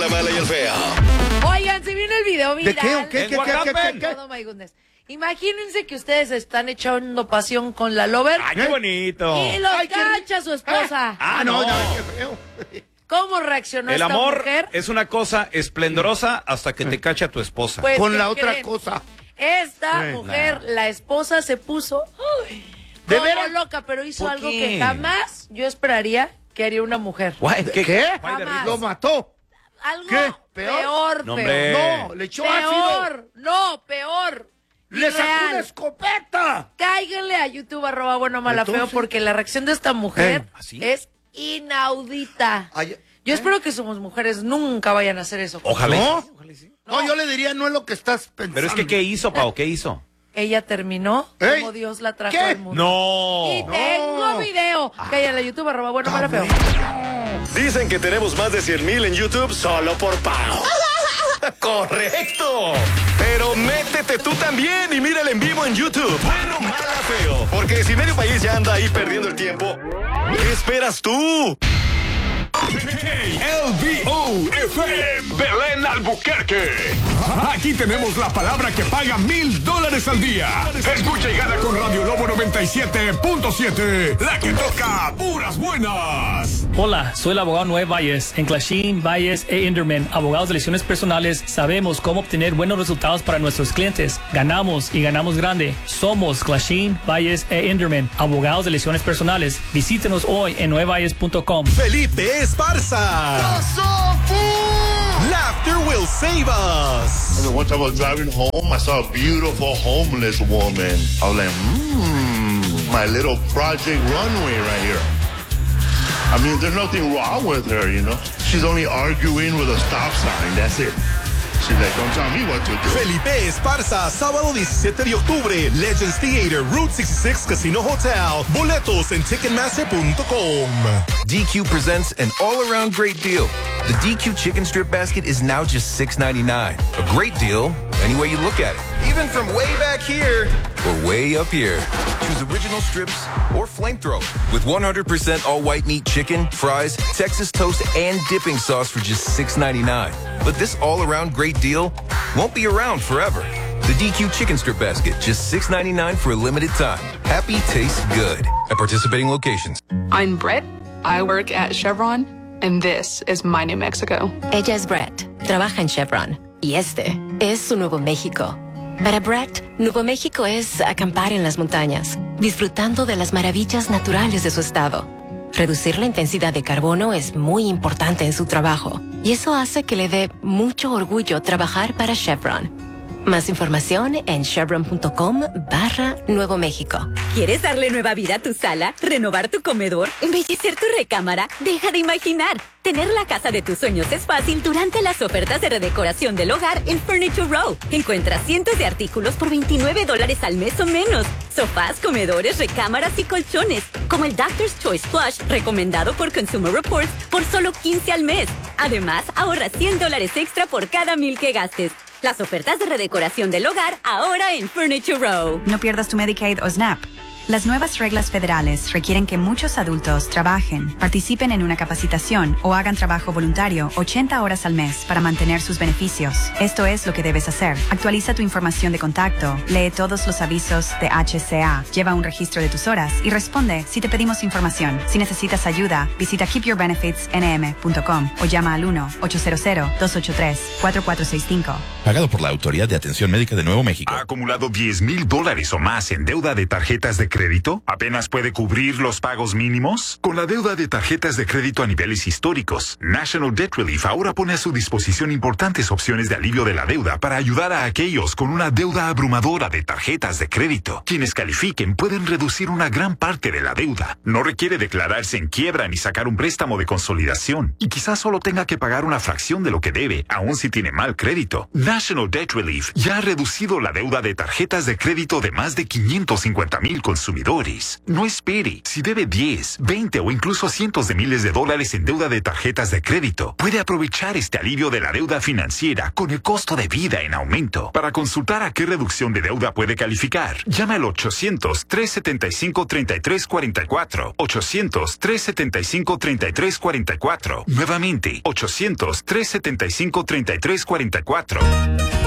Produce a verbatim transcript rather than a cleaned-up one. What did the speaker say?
La mala y el feo. Oigan, se viene el video viral. ¿De qué? ¿Qué? ¿Qué? ¿Qué? ¿Qué? ¿Qué? Oh my goodness. Imagínense que ustedes están echando pasión con la lover. ¡Ay, qué bonito! Y lo Ay, qué cacha su esposa. Ah, no, no, qué feo. ¿Cómo reaccionó El esta amor mujer? es una cosa esplendorosa hasta que te cacha tu esposa. Pues, Con ¿qué la otra creen? cosa. Esta Sí, mujer, la esposa, se puso ay, ¿De como veras? loca, pero hizo ¿Por algo qué? que jamás yo esperaría que haría una mujer. Guay, ¿Qué? ¿Qué? Jamás. ¿Lo mató? Algo ¿Qué? peor, ¿Peor? No, peor. hombre. No, le echó ácido. Peor, no, peor. ¡Le sacó Irreal. una escopeta! Cáiganle a YouTube, arroba bueno mala feo, Entonces- porque la reacción de esta mujer Eh, ¿así? es inaudita. Ay, Yo ¿eh? espero que somos mujeres nunca vayan a hacer eso. Ojalá. ¿No? Ojalá sí. No, yo le diría, no es lo que estás pensando. Pero es que, ¿qué hizo, Pau? ¿Qué hizo? Ella terminó Ey, como Dios la trajo ¿qué? al mundo. Y ¡No! tengo video. Cáiganle a YouTube, arroba bueno mala feo. Dicen que tenemos más de cien mil en YouTube solo por Pau. ¡Correcto! Pero métete tú también y mírala en vivo en YouTube. Bueno, mala, feo. Porque si medio país ya anda ahí perdiendo el tiempo, ¿qué esperas tú? L B O F M Belén Albuquerque. Aquí tenemos la palabra que paga mil dólares al día. Escucha y gana con Radio Lobo noventa y siete punto siete, la que toca puras buenas. Hola, soy el abogado Noé Valles. En Clashin, Valles e Inderman, abogados de lesiones personales, sabemos cómo obtener buenos resultados para nuestros clientes. Ganamos y ganamos grande. Somos Clashin, Valles e Inderman, abogados de lesiones personales. Visítenos hoy en noe valles punto com. Felipe Esparza. Laughter will save us. One time I was driving home, I saw a beautiful homeless woman. I was like, mmm, my little project runway right here. I mean, there's nothing wrong with her, you know. She's only arguing with a stop sign, that's it. She's like, don't tell me what to do. Felipe Esparza, sábado diecisiete de octubre, Legends Theater, Route sesenta y seis Casino Hotel. Boletos en ticketmaster punto com. D Q presents an all-around great deal. The D Q chicken strip basket is now just six ninety-nine. A great deal any way you look at it. Even from way back here or way up here. Choose original strips or flamethrower. With one hundred percent all-white meat chicken, fries, Texas toast, and dipping sauce for just six ninety-nine. But this all-around great deal won't be around forever. The D Q chicken strip basket, just six ninety-nine for a limited time. Happy tastes good at participating locations. I'm Brett. I work at Chevron, and this is my New Mexico. Ella es Brett. Trabaja en Chevron. Y este es su Nuevo México. Para Brett, Nuevo México es acampar en las montañas, disfrutando de las maravillas naturales de su estado. Reducir la intensidad de carbono es muy importante en su trabajo, y eso hace que le dé mucho orgullo trabajar para Chevron. Más información en chevron punto com barra Nuevo México. ¿Quieres darle nueva vida a tu sala? ¿Renovar tu comedor? ¿Embellecer tu recámara? Deja de imaginar. Tener la casa de tus sueños es fácil durante las ofertas de redecoración del hogar en Furniture Row. Encuentra cientos de artículos por veintinueve dólares al mes o menos. Sofás, comedores, recámaras y colchones, como el Doctor's Choice Plush, recomendado por Consumer Reports, por solo quince al mes. Además, ahorra cien dólares extra por cada mil que gastes. Las ofertas de redecoración del hogar ahora en Furniture Row. No pierdas tu Medicaid o SNAP. Las nuevas reglas federales requieren que muchos adultos trabajen, participen en una capacitación o hagan trabajo voluntario ochenta horas al mes para mantener sus beneficios. Esto es lo que debes hacer. Actualiza tu información de contacto, lee todos los avisos de H C A, lleva un registro de tus horas y responde si te pedimos información. Si necesitas ayuda, visita keep your benefits n m punto com o llama al uno ochocientos dos ocho tres cuatro cuatro seis cinco. Pagado por la Autoridad de Atención Médica de Nuevo México. ¿Ha acumulado diez mil dólares o más en deuda de tarjetas de crédito? ¿Apenas puede cubrir los pagos mínimos? Con la deuda de tarjetas de crédito a niveles históricos, National Debt Relief ahora pone a su disposición importantes opciones de alivio de la deuda para ayudar a aquellos con una deuda abrumadora de tarjetas de crédito. Quienes califiquen pueden reducir una gran parte de la deuda. No requiere declararse en quiebra ni sacar un préstamo de consolidación. Y quizás solo tenga que pagar una fracción de lo que debe, aun si tiene mal crédito. National Debt Relief ya ha reducido la deuda de tarjetas de crédito de más de quinientos cincuenta mil consumidores consumidores. No espere. Si debe diez, veinte o incluso cientos de miles de dólares en deuda de tarjetas de crédito, puede aprovechar este alivio de la deuda financiera con el costo de vida en aumento. Para consultar a qué reducción de deuda puede calificar, llama al ochocientos, trescientos setenta y cinco, treinta y tres cuarenta y cuatro. ochocientos, trescientos setenta y cinco, treinta y tres cuarenta y cuatro. Nuevamente, ochocientos, trescientos setenta y cinco, treinta y tres cuarenta y cuatro.